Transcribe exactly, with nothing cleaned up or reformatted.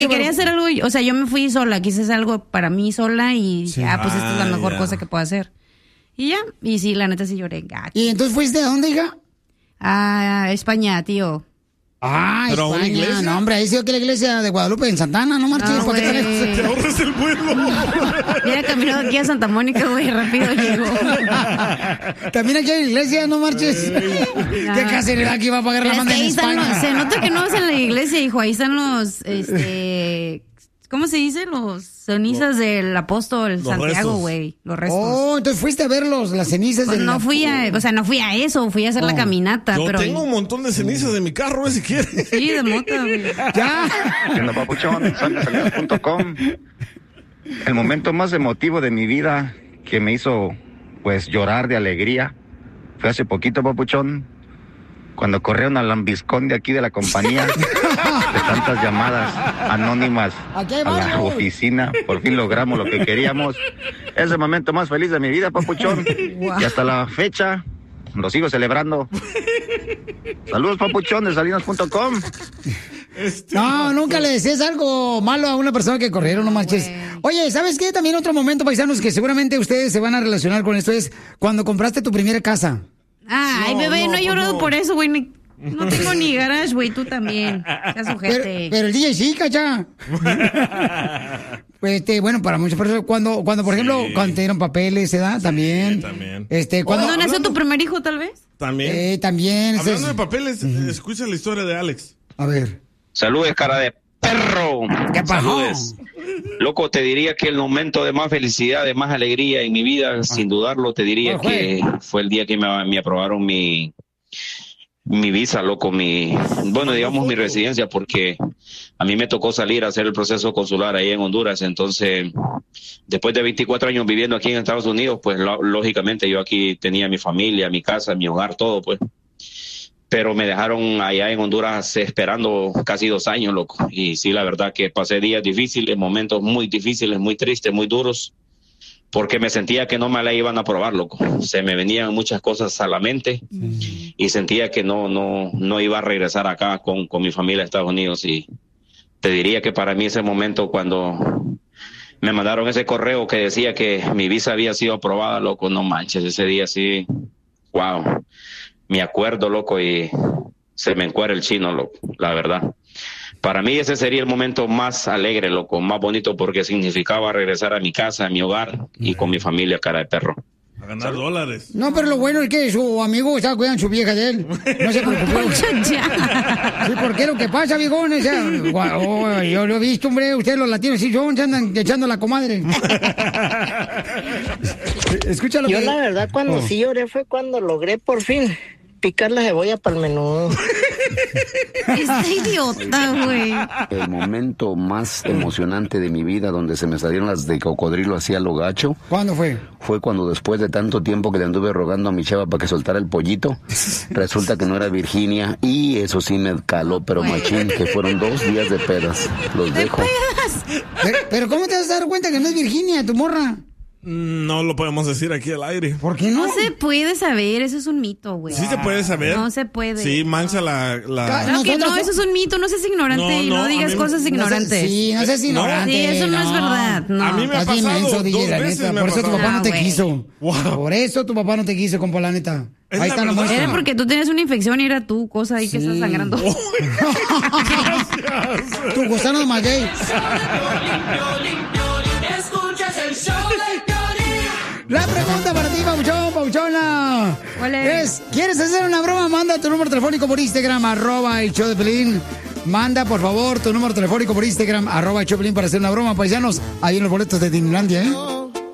Que quería hacer algo, o sea, yo me fui sola, quise hacer algo para mí sola y Sí. ah, pues esta es la Ah, mejor ya. cosa que puedo hacer. Y ya, y sí, la neta sí lloré gacho. ¿Y entonces fuiste a dónde, hija? A España, tío. Ah, ¿Pero a una España. iglesia? No, hombre, ahí sí que la iglesia de Guadalupe en Santana, no marches. No, ¿Para qué güey. te- Te ahorras el vuelo. Hubiera caminado aquí a Santa Mónica, güey, rápido llego. También aquí hay iglesia, no marches. ¿Qué casualidad que iba a pagar la Pero es manda que en ahí están España? los- se nota que no vas en la iglesia, hijo. Ahí están los, este, ¿cómo se dice? Los cenizas del apóstol Los Santiago, restos. güey. Los restos. Oh, entonces fuiste a ver los, las cenizas Pues del... no fui a, o sea, no fui a eso, fui a hacer la Oh. caminata, Yo pero. tengo un montón de cenizas en mi carro, eh, si quieres. Sí, de mota, güey. Ya. Siendo papuchón, soy de salidas punto com. El momento más emotivo de mi vida que me hizo, pues, llorar de alegría fue hace poquito, papuchón, cuando corrieron al lambiscón de aquí de la compañía de tantas llamadas anónimas Aquí hay a la varios. oficina. Por fin logramos lo que queríamos. Es el momento más feliz de mi vida, papuchón. Y hasta la fecha lo sigo celebrando. Saludos, papuchón, de salinas punto com. Este, No, nunca le desees algo malo a una persona que corrieron, no marches. Oye, ¿sabes qué? También otro momento, paisanos, que seguramente ustedes se van a relacionar con esto es cuando compraste tu primera casa. Ay, No, bebé, no, no, he llorado no. por eso, güey. ni- No tengo ni garage, güey, tú también. Seas Pero, ojete. pero el D J sí, cacha. Pues, este, bueno, para muchas personas, cuando, cuando por ejemplo, cuando te dieron papeles, ¿se da? También. también. Este, cuando... ¿Cuándo nació hablando- tu primer hijo, tal vez? También. Eh, también. ese Hablando es- de papeles, escucha la historia de Alex. A ver. Saludes, cara de perro. ¿Qué pasó? Saludes. Loco, te diría que el momento de más felicidad, de más alegría en mi vida, sin dudarlo, te diría ¿Cuál fue? que fue el día que me, me aprobaron mi, mi visa, loco, mi, bueno, digamos mi residencia, porque a mí me tocó salir a hacer el proceso consular ahí en Honduras. Entonces, después de veinticuatro años viviendo aquí en Estados Unidos, pues lo- lógicamente yo aquí tenía mi familia, mi casa, mi hogar, todo, pues. Pero me dejaron allá en Honduras esperando casi dos años, loco. Y sí, la verdad que pasé días difíciles, momentos muy difíciles, muy tristes, muy duros, porque me sentía que no me la iban a aprobar, loco. Se me venían muchas cosas a la mente y sentía que no, no, no iba a regresar acá con, con mi familia a Estados Unidos. Y te diría que para mí ese momento cuando me mandaron ese correo que decía que mi visa había sido aprobada, loco, no manches, ese día sí, wow. Me acuerdo, loco, y se me encuera el chino, loco, la verdad. Para mí ese sería el momento más alegre, loco, más bonito, porque significaba regresar a mi casa, a mi hogar y con mi familia, cara de perro. A ganar dólares. No, pero lo bueno es que su amigo estaba cuidando a su vieja de él. No se preocupó. Ya. Sí, porque lo que pasa, viejón, o sea, gua- oh, yo lo he visto, hombre, ustedes los latinos sí son, se andan echando la comadre. Escúchalo. Yo que... la verdad cuando Oh. sí lloré fue cuando logré por fin picar la cebolla para el menudo. Está idiota, güey. El momento más emocionante de mi vida donde se me salieron las de cocodrilo hacia lo gacho ¿Cuándo fue? fue cuando después de tanto tiempo que le anduve rogando a mi chava para que soltara el pollito, resulta que no era Virginia y eso sí me caló, pero machín, que fueron dos días de pedas. Los dejo. Pero, pero ¿cómo te vas a dar cuenta que no es Virginia, tu morra? No lo podemos decir aquí al aire. ¿Por qué no? No se puede saber, eso es un mito, güey. Sí se puede saber. No se puede. Sí, mancha la... la... Claro que no, Nosotros- eso es un mito, no seas ignorante No, y no, no a digas mí- cosas no sé- ignorantes. Sí, no seas ignorante. Sí, eso no, es verdad. No. A mí me ha Estás bien pasado menso, D J, dos la veces neta. me ha Por eso tu pasado. papá no te Ah, güey. quiso. Wow. Por eso tu papá no te quiso, compa, la neta. Es Ahí la está la verdad. muestra. Era porque tú tenías una infección y era tu cosa ahí que estás sangrando. Gracias. Tu gusano de maguey. Escuchas el show de Piolín. La pregunta para ti, Pauchón, Pauchona. ¿Cuál es? Es, ¿quieres hacer una broma? Manda tu número telefónico por Instagram, arroba el show de Piolín. Manda, por favor, tu número telefónico por Instagram, arroba el show de Piolín para hacer una broma, paisanos. Ahí en los boletos de Disneylandia, ¿eh?